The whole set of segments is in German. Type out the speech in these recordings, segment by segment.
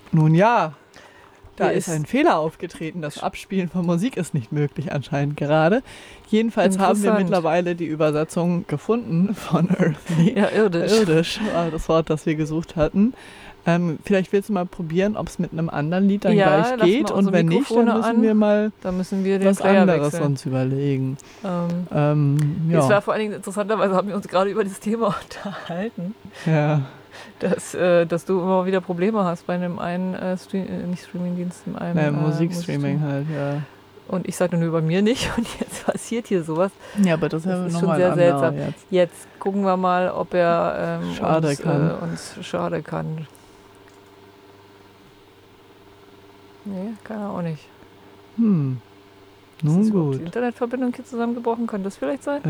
Nun ja, da Hier ist ein Fehler aufgetreten. Das Abspielen von Musik ist nicht möglich anscheinend gerade. Jedenfalls haben wir mittlerweile die Übersetzung gefunden von Earthly. Ja, irdisch. Irdisch war das Wort, das wir gesucht hatten. Vielleicht willst du mal probieren, ob es mit einem anderen Lied dann gleich geht. Und wenn nicht, dann müssen wir mal den was anderes uns überlegen. Es war vor allen Dingen interessanterweise, haben wir uns gerade über das Thema unterhalten. Ja. Dass du immer wieder Probleme hast bei einem einen nicht Streamingdienst, in einem Musikstreaming halt, ja. Und ich sagte nur bei mir nicht und jetzt passiert hier sowas. Ja, aber das ist schon sehr seltsam. Jetzt gucken wir mal, ob er uns schade kann. Nee, kann er auch nicht. Nun gut. Die Internetverbindung hier zusammengebrochen, kann das vielleicht sein?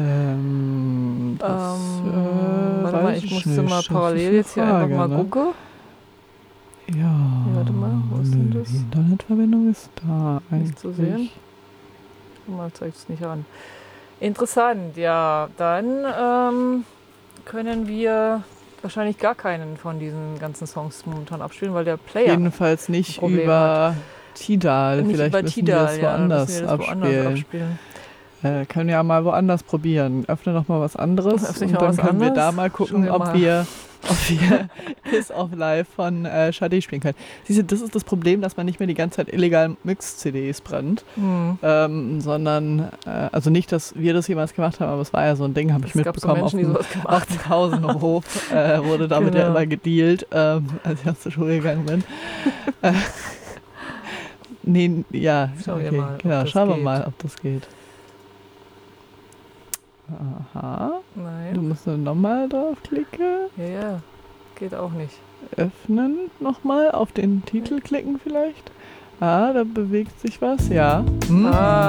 Warte mal, ich musste mal parallel jetzt hier einfach mal gucken. Ja. Warte mal, wo ist denn das? Die Internetverbindung ist da eigentlich. Nicht zu sehen. Mal zeigt es nicht an. Interessant, ja. Dann können wir wahrscheinlich gar keinen von diesen ganzen Songs momentan abspielen, weil der Player jedenfalls nicht über Tidal. Vielleicht müssen wir das woanders abspielen. Können wir ja mal woanders probieren. Öffne noch mal was anderes und dann können wir da mal gucken, ob wir Kiss of Life von Sade spielen können. Siehst du, das ist das Problem, dass man nicht mehr die ganze Zeit illegal Mix-CDs brennt, sondern, also nicht, dass wir das jemals gemacht haben, aber es war ja so ein Ding, habe ich mitbekommen, so Menschen, auf dem Pausenhof wurde damit ja immer gedealt, als ich aus der Schule gegangen bin. Schauen wir mal, ob das geht. Aha. Nein. Du musst dann nochmal draufklicken. Ja, geht auch nicht. Öffnen nochmal, auf den Titel klicken vielleicht. Da bewegt sich was, ja.